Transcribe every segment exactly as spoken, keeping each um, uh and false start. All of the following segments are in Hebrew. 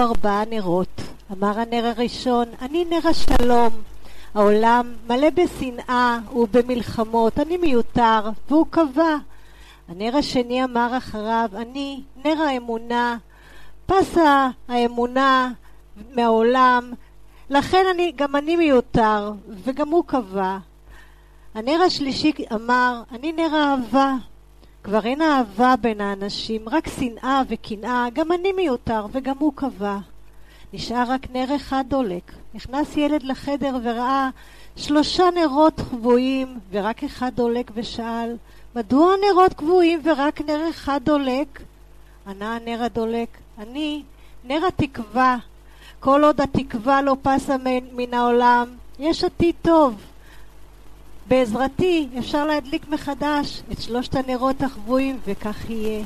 ארבעה נרות. אמר הנר הראשון, אני נר השלום. העולם מלא בשנאה ובמלחמות, אני מיותר, והוא קבע. הנר השני אמר אחריו, אני נר האמונה, פסה האמונה מהעולם, לכן אני, גם אני מיותר, וגם הוא קבע. הנר השלישי אמר, אני נר האהבה. כבר אין אהבה בין האנשים, רק שנאה וקנאה, גם אני מיותר, וגם הוא קבע. נשאר רק נר אחד דולק. נכנס ילד לחדר וראה שלושה נרות קבועים, ורק אחד דולק, ושאל, מדוע נרות קבועים ורק נר אחד דולק? ענה הנר הדולק, אני נר התקווה. כל עוד התקווה לא פסה מן העולם, יש עתיד טוב. בעזרתי אפשר להדליק מחדש את שלושת הנרות הקבועים, וכך יהיה.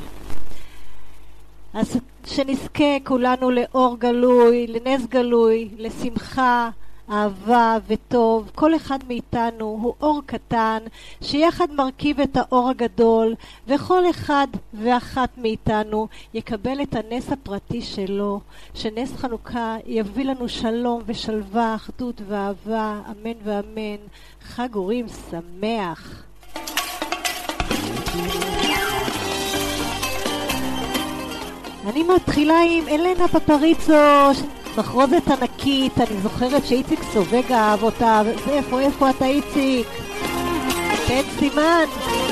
אז שנזכה כולנו לאור גלוי, לנס גלוי, לשמחה, אהבה וטוב. כל אחד מאיתנו הוא אור קטן שיחד מרכיב את האור הגדול, וכל אחד ואחת מאיתנו יקבל את הנס הפרטי שלו, שנס חנוכה יביא לנו שלום ושלווה, אחדות ואהבה, אמן ואמן. חג אורים שמח. אני מתחילה עם אלנה פפריצו, מחרוזת ענקית. אני זוכרת שאיציק סובג אהב אותה. איפה, איפה אתה איציק? תן סימן.